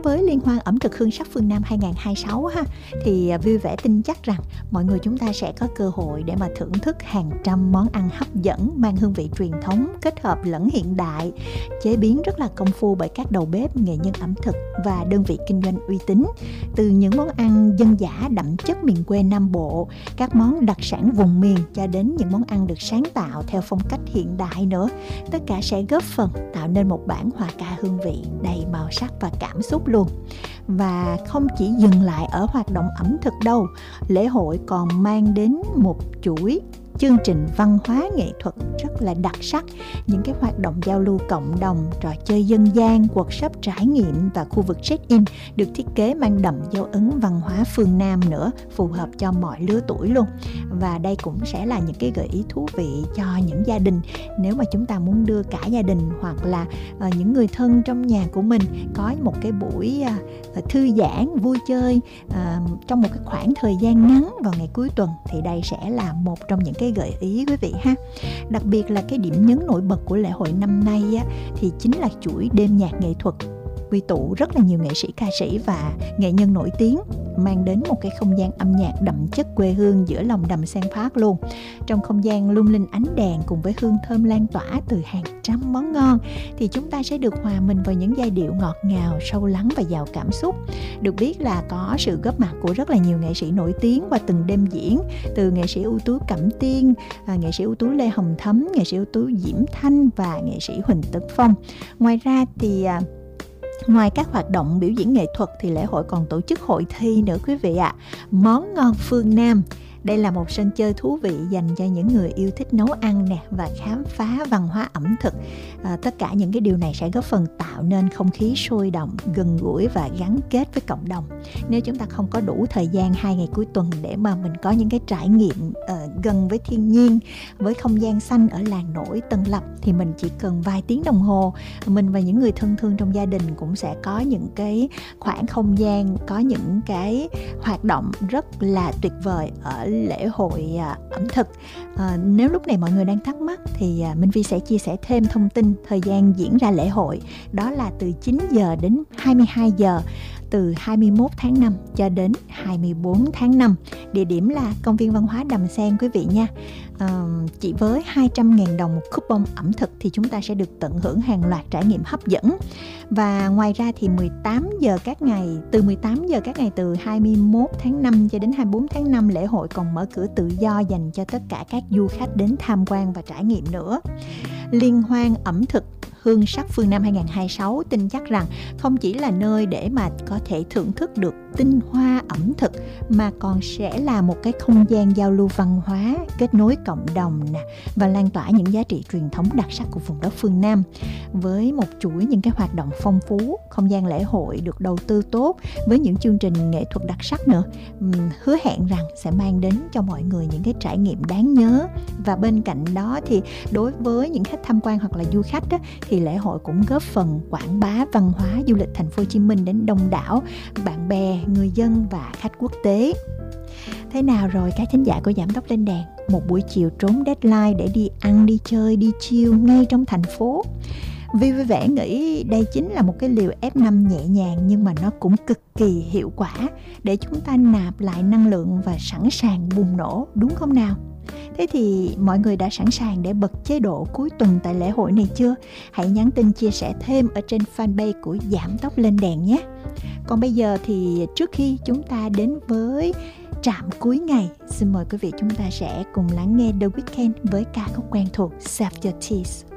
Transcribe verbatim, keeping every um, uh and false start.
với Liên hoan ẩm thực hương sắc phương Nam hai không hai sáu ha, thì vui vẻ tin chắc rằng mọi người chúng ta sẽ có cơ hội để mà thưởng thức hàng trăm món ăn hấp dẫn mang hương vị truyền thống kết hợp lẫn hiện đại, chế biến rất là công phu bởi các đầu bếp, nghệ nhân ẩm thực và đơn vị kinh doanh uy tín. Từ những món ăn dân dã đậm chất miền quê Nam Bộ, các món đặc sản vùng miền cho đến những món ăn được sáng tạo theo phong cách hiện đại nữa. Tất cả sẽ góp phần tạo nên một bản hòa ca hương vị đầy màu sắc và cảm xúc luôn. Và không chỉ dừng lại ở hoạt động ẩm thực đâu, lễ hội còn mang đến một chuỗi chương trình văn hóa nghệ thuật rất là đặc sắc, những cái hoạt động giao lưu cộng đồng, trò chơi dân gian, workshop trải nghiệm và khu vực check-in được thiết kế mang đậm dấu ấn văn hóa phương Nam nữa, phù hợp cho mọi lứa tuổi luôn. Và đây cũng sẽ là những cái gợi ý thú vị cho những gia đình, nếu mà chúng ta muốn đưa cả gia đình hoặc là uh, những người thân trong nhà của mình có một cái buổi uh, thư giãn, vui chơi uh, trong một cái khoảng thời gian ngắn vào ngày cuối tuần, thì đây sẽ là một trong những cái gợi ý quý vị ha. Đặc biệt là cái điểm nhấn nổi bật của lễ hội năm nay á, thì chính là chuỗi đêm nhạc nghệ thuật quy tụ rất là nhiều nghệ sĩ, ca sĩ và nghệ nhân nổi tiếng, mang đến một cái không gian âm nhạc đậm chất quê hương giữa lòng đầm Sen Park luôn. Trong không gian lung linh ánh đèn cùng với hương thơm lan tỏa từ hàng trăm món ngon, thì chúng ta sẽ được hòa mình vào những giai điệu ngọt ngào, sâu lắng và giàu cảm xúc. Được biết là có sự góp mặt của rất là nhiều nghệ sĩ nổi tiếng qua từng đêm diễn, từ nghệ sĩ ưu tú Cẩm Tiên, à, nghệ sĩ ưu tú Lê Hồng Thấm, nghệ sĩ ưu tú Diễm Thanh và nghệ sĩ Huỳnh Tấn Phong. Ngoài ra thì à, ngoài các hoạt động biểu diễn nghệ thuật thì lễ hội còn tổ chức hội thi nữa quý vị ạ. À. Món ngon phương Nam. Đây là một sân chơi thú vị dành cho những người yêu thích nấu ăn nè và khám phá văn hóa ẩm thực. À, tất cả những cái điều này sẽ góp phần tạo nên không khí sôi động, gần gũi và gắn kết với cộng đồng. Nếu chúng ta không có đủ thời gian hai ngày cuối tuần để mà mình có những cái trải nghiệm uh, gần với thiên nhiên, với không gian xanh ở làng nổi Tân Lập, thì mình chỉ cần vài tiếng đồng hồ, mình và những người thân thương trong gia đình cũng sẽ có những cái khoảng không gian, có những cái hoạt động rất là tuyệt vời ở lễ hội à, ẩm thực. À, nếu lúc này mọi người đang thắc mắc thì à, Minh Vi sẽ chia sẻ thêm thông tin thời gian diễn ra lễ hội. Đó là từ chín giờ đến hai mươi hai giờ, từ hai mươi mốt tháng năm cho đến hai mươi bốn tháng năm. Địa điểm là công viên văn hóa Đầm Sen quý vị nha. À, chỉ với hai trăm nghìn đồng một coupon ẩm thực thì chúng ta sẽ được tận hưởng hàng loạt trải nghiệm hấp dẫn. Và ngoài ra thì mười tám giờ các ngày, từ mười tám giờ các ngày từ hai mươi mốt tháng năm cho đến hai mươi bốn tháng năm, lễ hội còn mở cửa tự do dành cho tất cả các du khách đến tham quan và trải nghiệm nữa. Liên hoan ẩm thực hương sắc phương Nam hai không hai sáu tin chắc rằng không chỉ là nơi để mà có thể thưởng thức được tinh hoa ẩm thực, mà còn sẽ là một cái không gian giao lưu văn hóa, kết nối cộng đồng nè, và lan tỏa những giá trị truyền thống đặc sắc của vùng đất phương Nam. Với một chuỗi những cái hoạt động phong phú, không gian lễ hội được đầu tư tốt với những chương trình nghệ thuật đặc sắc nữa, hứa hẹn rằng sẽ mang đến cho mọi người những cái trải nghiệm đáng nhớ. Và bên cạnh đó thì đối với những khách tham quan hoặc là du khách á, thì lễ hội cũng góp phần quảng bá văn hóa du lịch thành phố Hồ Chí Minh đến đông đảo bạn bè, người dân và khách quốc tế. Thế nào rồi các thính giả của Giảm Tốc Lên Đèn? Một buổi chiều trốn deadline để đi ăn, đi chơi, đi chill ngay trong thành phố. Vi vui vẻ nghĩ đây chính là một cái liều ép năm nhẹ nhàng nhưng mà nó cũng cực kỳ hiệu quả để chúng ta nạp lại năng lượng và sẵn sàng bùng nổ, đúng không nào? Thế thì mọi người đã sẵn sàng để bật chế độ cuối tuần tại lễ hội này chưa? Hãy nhắn tin chia sẻ thêm ở trên fanpage của Giảm Tốc Lên Đèn nhé. Còn bây giờ thì trước khi chúng ta đến với trạm cuối ngày, xin mời quý vị chúng ta sẽ cùng lắng nghe The Weeknd với ca khúc quen thuộc Save Your Tears.